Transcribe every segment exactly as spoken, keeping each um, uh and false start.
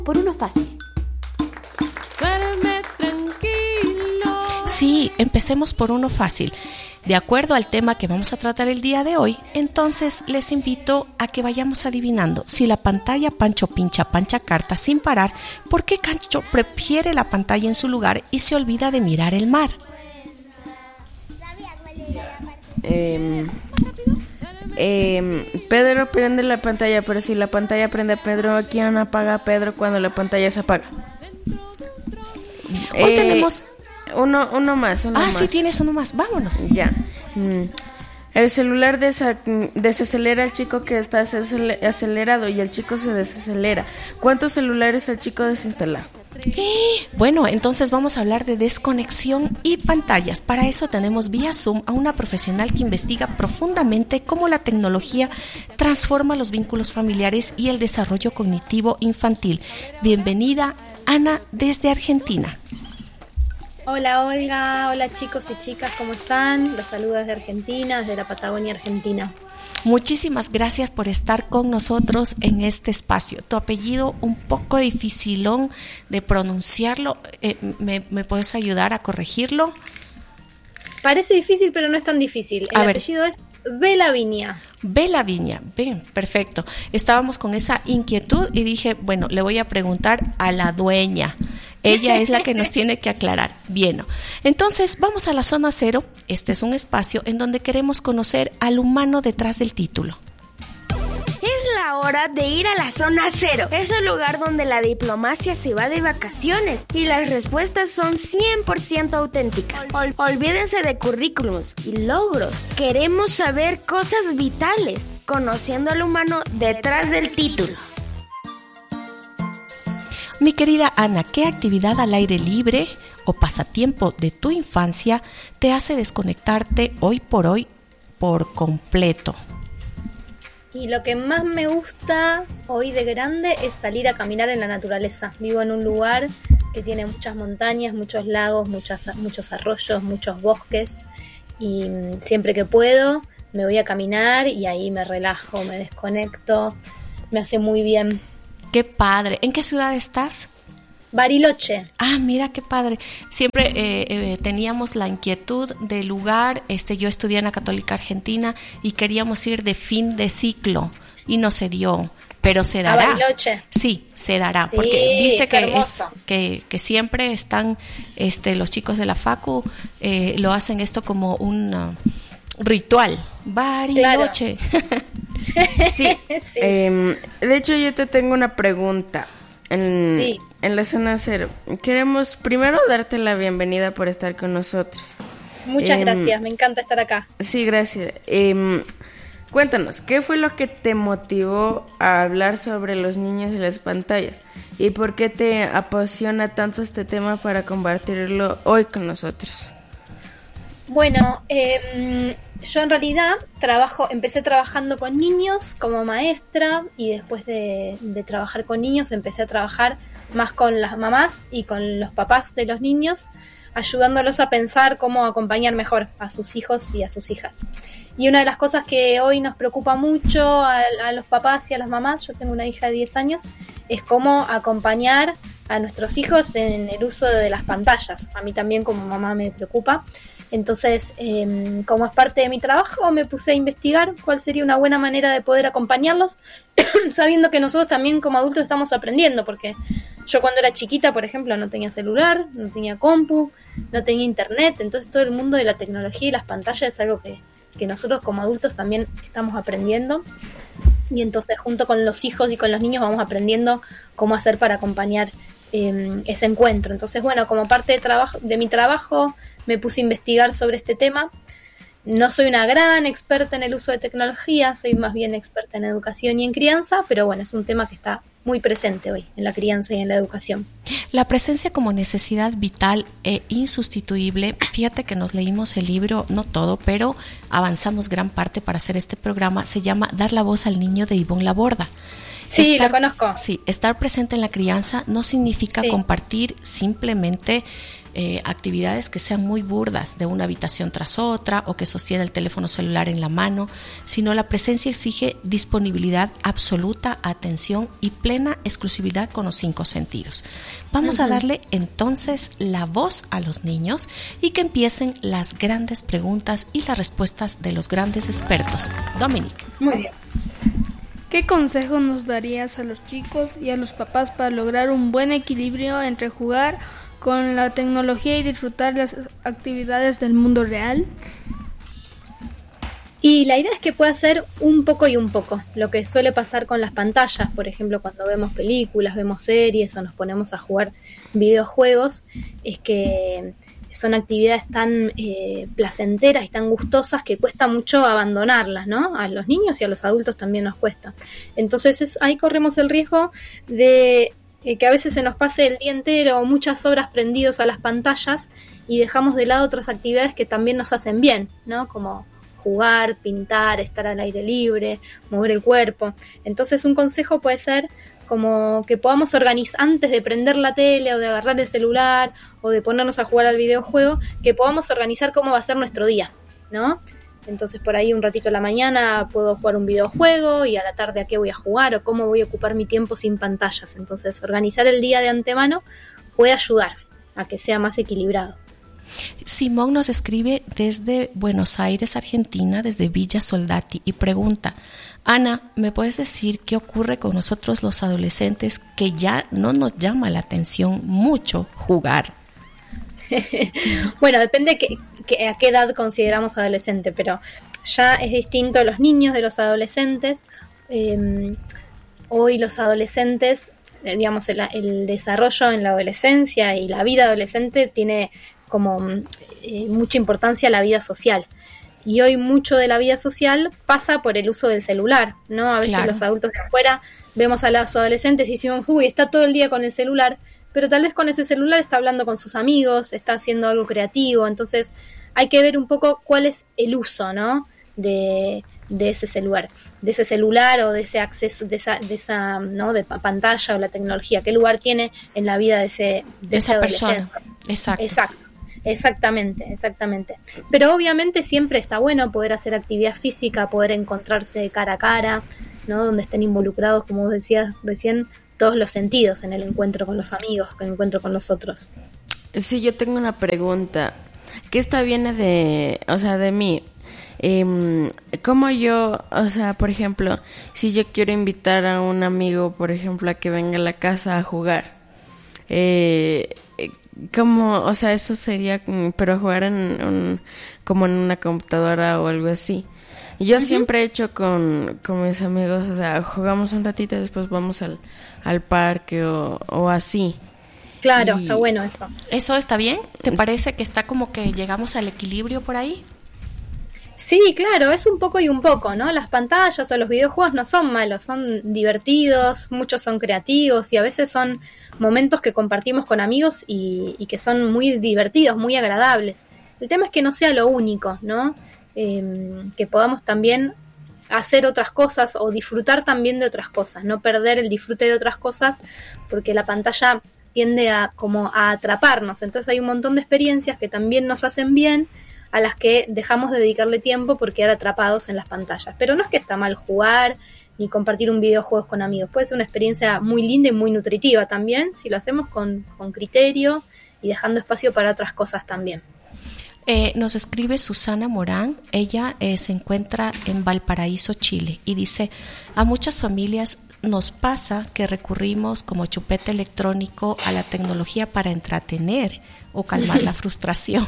por uno fácil. Duerme tranquilo. Sí, empecemos por uno fácil. De acuerdo al tema que vamos a tratar el día de hoy, entonces les invito a que vayamos adivinando si la pantalla Pancho pincha, pancha carta sin parar, ¿por qué Pancho prefiere la pantalla en su lugar y se olvida de mirar el mar? Eh, eh, Pedro prende la pantalla, pero si la pantalla prende a Pedro, ¿quién apaga a Pedro cuando la pantalla se apaga? Hoy Eh, tenemos... Uno, uno más, uno Ah, más. sí, tienes uno más. Vámonos. Ya. Mm. El celular desa- desacelera al chico que está acele- acelerado y el chico se desacelera. ¿Cuántos celulares el chico desinstala? Bueno, entonces vamos a hablar de desconexión y pantallas. Para eso tenemos vía Zoom a una profesional que investiga profundamente cómo la tecnología transforma los vínculos familiares y el desarrollo cognitivo infantil. Bienvenida, Ana, desde Argentina. Hola Olga, hola chicos y chicas, ¿cómo están? Los saludos desde Argentina, desde la Patagonia Argentina. Muchísimas gracias por estar con nosotros en este espacio. Tu apellido un poco dificilón de pronunciarlo, eh, ¿me, ¿me puedes ayudar a corregirlo? Parece difícil, pero no es tan difícil. El A ver. apellido es Belaviña. Bella Viña, bien, perfecto. Estábamos con esa inquietud y dije, bueno, le voy a preguntar a la dueña. Ella es la que nos tiene que aclarar. Bien, entonces vamos a la zona cero. Este es un espacio en donde queremos conocer al humano detrás del título. Es la hora de ir a la zona cero. Es el lugar donde la diplomacia se va de vacaciones y las respuestas son cien por ciento auténticas. Ol- olvídense de currículums y logros. Queremos saber cosas vitales, conociendo al humano detrás del título. Mi querida Ana, ¿qué actividad al aire libre o pasatiempo de tu infancia te hace desconectarte hoy por hoy por completo? Y lo que más me gusta hoy de grande es salir a caminar en la naturaleza. Vivo en un lugar que tiene muchas montañas, muchos lagos, muchas, muchos arroyos, muchos bosques. Y mm, siempre que puedo me voy a caminar y ahí me relajo, me desconecto, me hace muy bien. ¡Qué padre! ¿En qué ciudad estás? Bariloche. Ah, mira qué padre. Siempre eh, eh, teníamos la inquietud del lugar. Este, yo estudié en la Católica Argentina y queríamos ir de fin de ciclo y no se dio, pero se dará. ¿A Bariloche? Sí, se dará, Sí, porque viste es que hermoso. es que, que siempre están, este, los chicos de la Facu eh, lo hacen esto como un uh, ritual. Bariloche. Claro. Sí. Eh, de hecho, yo te tengo una pregunta. En, Sí. en la zona cero. Queremos primero darte la bienvenida por estar con nosotros. Muchas Em, gracias, me encanta estar acá. Sí, gracias. Eh, cuéntanos, ¿qué fue lo que te motivó a hablar sobre los niños y las pantallas? ¿Y por qué te apasiona tanto este tema para compartirlo hoy con nosotros? Bueno, eh, yo en realidad trabajo, empecé trabajando con niños como maestra y después de, de trabajar con niños empecé a trabajar más con las mamás y con los papás de los niños, ayudándolos a pensar cómo acompañar mejor a sus hijos y a sus hijas. Y una de las cosas que hoy nos preocupa mucho a, a los papás y a las mamás, yo tengo una hija de diez años, es cómo acompañar a nuestros hijos en el uso de las pantallas. A mí también como mamá me preocupa. Entonces, eh, como es parte de mi trabajo, me puse a investigar cuál sería una buena manera de poder acompañarlos, sabiendo que nosotros también como adultos estamos aprendiendo, porque yo cuando era chiquita, por ejemplo, no tenía celular, no tenía compu, no tenía internet, entonces todo el mundo de la tecnología y las pantallas es algo que, que nosotros como adultos también estamos aprendiendo, y entonces junto con los hijos y con los niños vamos aprendiendo cómo hacer para acompañar eh, ese encuentro. Entonces, bueno, como parte de, trabajo, de mi trabajo me puse a investigar sobre este tema. No soy una gran experta en el uso de tecnología, soy más bien experta en educación y en crianza, pero bueno, es un tema que está muy presente hoy en la crianza y en la educación. La presencia como necesidad vital e insustituible. Fíjate que nos leímos el libro, no todo, pero avanzamos gran parte para hacer este programa. Se llama Dar la voz al niño, de Ivonne Laborda. Sí, estar, lo conozco. Sí, estar presente en la crianza no significa Sí. compartir simplemente eh, actividades que sean muy burdas, de una habitación tras otra o que sostiene el teléfono celular en la mano, sino la presencia exige disponibilidad absoluta, atención y plena exclusividad con los cinco sentidos. Vamos uh-huh. a darle entonces la voz a los niños y que empiecen las grandes preguntas y las respuestas de los grandes expertos. Dominique. Muy bien. ¿Qué consejos nos darías a los chicos y a los papás para lograr un buen equilibrio entre jugar con la tecnología y disfrutar las actividades del mundo real? Y la idea es que pueda ser un poco y un poco. Lo que suele pasar con las pantallas, por ejemplo, cuando vemos películas, vemos series o nos ponemos a jugar videojuegos, es que son actividades tan eh, placenteras y tan gustosas que cuesta mucho abandonarlas, ¿no? A los niños y a los adultos también nos cuesta. Entonces es, ahí corremos el riesgo de eh, que a veces se nos pase el día entero o muchas horas prendidos a las pantallas y dejamos de lado otras actividades que también nos hacen bien, ¿no? Como jugar, pintar, estar al aire libre, mover el cuerpo. Entonces un consejo puede ser como que podamos organizar, antes de prender la tele o de agarrar el celular o de ponernos a jugar al videojuego, que podamos organizar cómo va a ser nuestro día, ¿no? Entonces por ahí un ratito a la mañana puedo jugar un videojuego y a la tarde a qué voy a jugar o cómo voy a ocupar mi tiempo sin pantallas. Entonces organizar el día de antemano puede ayudar a que sea más equilibrado. Simón nos escribe desde Buenos Aires, Argentina, desde Villa Soldati, y pregunta: Ana, ¿me puedes decir qué ocurre con nosotros los adolescentes que ya no nos llama la atención mucho jugar? Bueno, depende que, que a qué edad consideramos adolescente, pero ya es distinto los niños de los adolescentes. Eh, hoy los adolescentes, eh, digamos, el, el desarrollo en la adolescencia y la vida adolescente tiene como eh, mucha importancia la vida social. Y hoy mucho de la vida social pasa por el uso del celular, ¿no? A veces claro. Los adultos de afuera vemos a los adolescentes y decimos, uy, está todo el día con el celular, pero tal vez con ese celular está hablando con sus amigos, está haciendo algo creativo. Entonces hay que ver un poco cuál es el uso, ¿no? De, de ese celular, de ese celular o de ese acceso, de esa, de esa, ¿no? De pantalla o la tecnología, qué lugar tiene en la vida de ese, de de esa persona. Exacto. Exacto. Exactamente, exactamente. Pero obviamente siempre está bueno poder hacer actividad física, poder encontrarse cara a cara, ¿no? Donde estén involucrados, como vos decías recién, todos los sentidos en el encuentro con los amigos, en el encuentro con los otros. Sí, yo tengo una pregunta. Que esta viene de, o sea, de mí. Eh, ¿Cómo yo, o sea, por ejemplo, si yo quiero invitar a un amigo, por ejemplo, a que venga a la casa a jugar, eh... como, o sea, eso sería, pero jugar en un, como en una computadora o algo así. Yo uh-huh. siempre he hecho con, con mis amigos, o sea, jugamos un ratito y después vamos al, al parque o, o así. Claro, y... está bueno eso. ¿Eso está bien? ¿Te parece que está como que llegamos al equilibrio por ahí? Sí, claro, es un poco y un poco, ¿no? Las pantallas o los videojuegos no son malos, son divertidos, muchos son creativos y a veces son momentos que compartimos con amigos y, y que son muy divertidos, muy agradables. El tema es que no sea lo único, ¿no? Eh, que podamos también hacer otras cosas o disfrutar también de otras cosas, no perder el disfrute de otras cosas porque la pantalla tiende a como a atraparnos. Entonces hay un montón de experiencias que también nos hacen bien, a las que dejamos de dedicarle tiempo por quedar atrapados en las pantallas. Pero no es que está mal jugar ni compartir un videojuego con amigos. Puede ser una experiencia muy linda y muy nutritiva también, si lo hacemos con, con criterio y dejando espacio para otras cosas también. Eh, nos escribe Susana Morán. Ella eh, se encuentra en Valparaíso, Chile, y dice: a muchas familias nos pasa que recurrimos como chupete electrónico a la tecnología para entretener o calmar la frustración.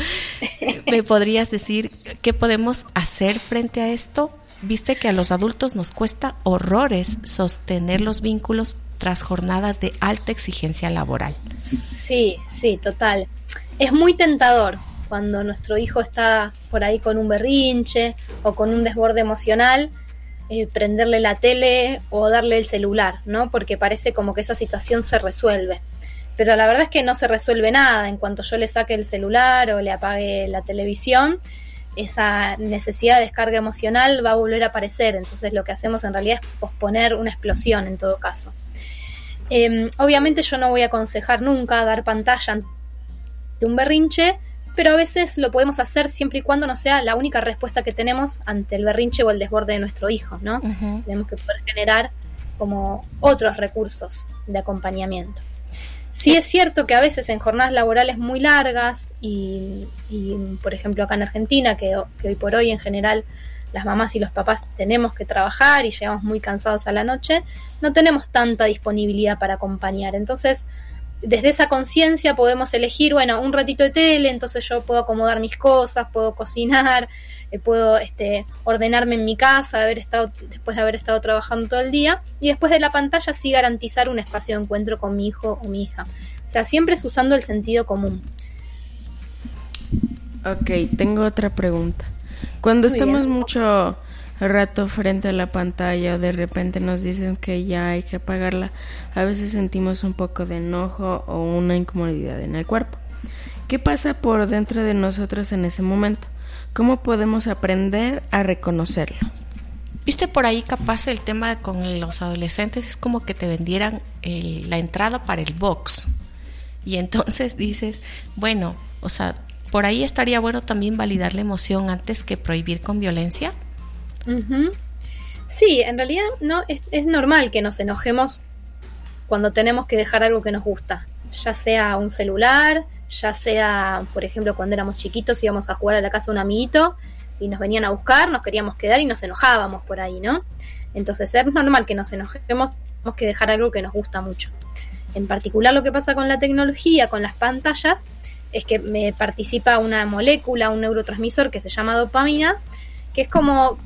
¿Me podrías decir qué podemos hacer frente a esto? Viste que a los adultos nos cuesta horrores sostener los vínculos tras jornadas de alta exigencia laboral. Sí, sí, total. Es muy tentador cuando nuestro hijo está por ahí con un berrinche o con un desborde emocional, eh, prenderle la tele o darle el celular, ¿no? Porque parece como que esa situación se resuelve. Pero la verdad es que no se resuelve nada. En cuanto yo le saque el celular o le apague la televisión, esa necesidad de descarga emocional va a volver a aparecer. Entonces lo que hacemos en realidad es posponer una explosión en todo caso. Eh, obviamente yo no voy a aconsejar nunca dar pantalla de un berrinche, pero a veces lo podemos hacer siempre y cuando no sea la única respuesta que tenemos ante el berrinche o el desborde de nuestro hijo, ¿no? Uh-huh. Tenemos que poder generar como otros recursos de acompañamiento. Sí es cierto que a veces en jornadas laborales muy largas y, y por ejemplo acá en Argentina, que, que hoy por hoy en general las mamás y los papás tenemos que trabajar y llegamos muy cansados a la noche, no tenemos tanta disponibilidad para acompañar. Entonces, desde esa conciencia podemos elegir, bueno, un ratito de tele, entonces yo puedo acomodar mis cosas, puedo cocinar, eh, puedo este, ordenarme en mi casa de haber estado, después de haber estado trabajando todo el día, y después de la pantalla sí garantizar un espacio de encuentro con mi hijo o mi hija. O sea, siempre es usando el sentido común. Ok, tengo otra pregunta. Cuando Muy estamos bien. mucho rato frente a la pantalla o de repente nos dicen que ya hay que apagarla, a veces sentimos un poco de enojo o una incomodidad en el cuerpo. ¿Qué pasa por dentro de nosotros en ese momento? ¿Cómo podemos aprender a reconocerlo? Viste por ahí capaz el tema con los adolescentes es como que te vendieran el, la entrada para el box y entonces dices, bueno, o sea, por ahí estaría bueno también validar la emoción antes que prohibir con violencia. Uh-huh. Sí, en realidad no es, es normal que nos enojemos cuando tenemos que dejar algo que nos gusta, ya sea un celular, ya sea, por ejemplo, cuando éramos chiquitos íbamos a jugar a la casa de un amiguito y nos venían a buscar, nos queríamos quedar y nos enojábamos por ahí, ¿no? Entonces es normal que nos enojemos, tenemos que dejar algo que nos gusta mucho. En particular lo que pasa con la tecnología, con las pantallas, es que me participa una molécula, un neurotransmisor que se llama dopamina, que es como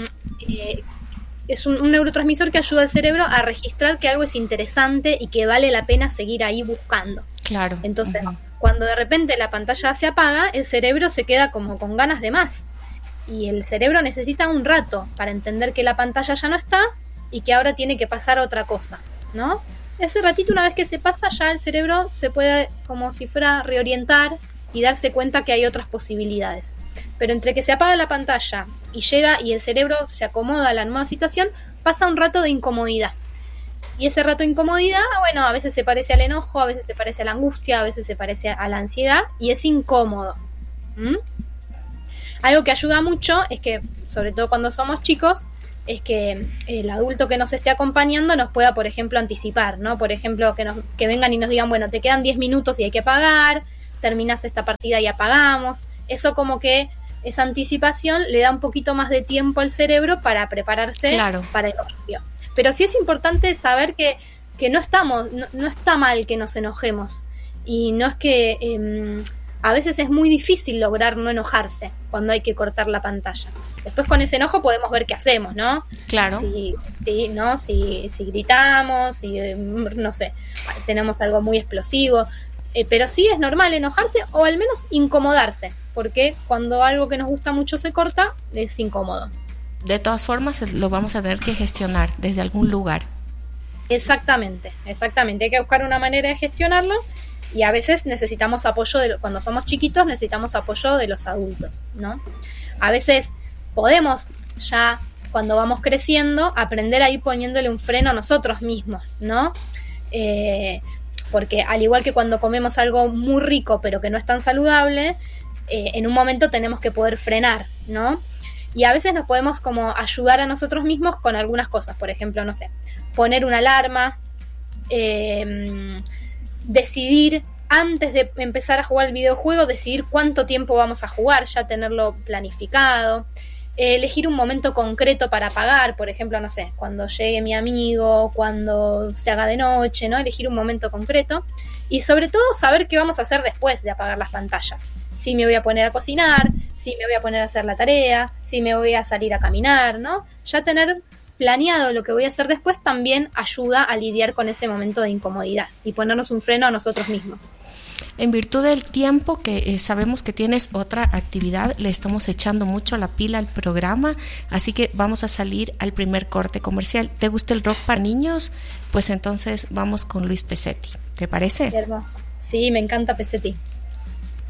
eh, es un, un neurotransmisor que ayuda al cerebro a registrar que algo es interesante y que vale la pena seguir ahí buscando. Claro. Entonces, uh-huh. cuando de repente la pantalla se apaga, el cerebro se queda como con ganas de más. Y el cerebro necesita un rato para entender que la pantalla ya no está y que ahora tiene que pasar otra cosa, ¿no? Ese ratito, una vez que se pasa, ya el cerebro se puede, como si fuera, reorientar y darse cuenta que hay otras posibilidades. Pero entre que se apaga la pantalla y llega y el cerebro se acomoda a la nueva situación, pasa un rato de incomodidad. Y ese rato de incomodidad, bueno, a veces se parece al enojo, a veces se parece a la angustia, a veces se parece a la ansiedad y es incómodo. ¿Mm? Algo que ayuda mucho es que, sobre todo cuando somos chicos, es que el adulto que nos esté acompañando nos pueda, por ejemplo, anticipar, ¿no? Por ejemplo, que, nos, que vengan y nos digan, bueno, te quedan diez minutos y hay que pagar, terminas esta partida y apagamos. Eso como que esa anticipación le da un poquito más de tiempo al cerebro para prepararse claro. para el cambio. Pero sí es importante saber que, que no estamos, no, no está mal que nos enojemos. Y no es que eh, a veces es muy difícil lograr no enojarse cuando hay que cortar la pantalla. Después con ese enojo podemos ver qué hacemos, ¿no? Claro. Si, si, ¿no? si, si gritamos, si, no sé, tenemos algo muy explosivo. Eh, pero sí es normal enojarse o al menos incomodarse, porque cuando algo que nos gusta mucho se corta, es incómodo. De todas formas, lo vamos a tener que gestionar desde algún lugar. Exactamente, exactamente. Hay que buscar una manera de gestionarlo y a veces necesitamos apoyo, de, cuando somos chiquitos necesitamos apoyo de los adultos, ¿no? A veces podemos ya, cuando vamos creciendo, aprender a ir poniéndole un freno a nosotros mismos, ¿no? Eh, porque al igual que cuando comemos algo muy rico pero que no es tan saludable, eh, en un momento tenemos que poder frenar, ¿no? Y a veces nos podemos como ayudar a nosotros mismos con algunas cosas, por ejemplo, no sé, poner una alarma, eh, decidir antes de empezar a jugar el videojuego, decidir cuánto tiempo vamos a jugar, ya tenerlo planificado, eh, elegir un momento concreto para apagar, por ejemplo, no sé, cuando llegue mi amigo, cuando se haga de noche, ¿no? Elegir un momento concreto y sobre todo saber qué vamos a hacer después de apagar las pantallas. Si me voy a poner a cocinar, si me voy a poner a hacer la tarea, si me voy a salir a caminar, ¿no? Ya tener planeado lo que voy a hacer después también ayuda a lidiar con ese momento de incomodidad y ponernos un freno a nosotros mismos. En virtud del tiempo que eh, sabemos que tienes otra actividad, le estamos echando mucho la pila al programa, así que vamos a salir al primer corte comercial. ¿Te gusta el rock para niños? Pues entonces vamos con Luis Pesetti. ¿Te parece? Hermoso. Sí, me encanta Pesetti.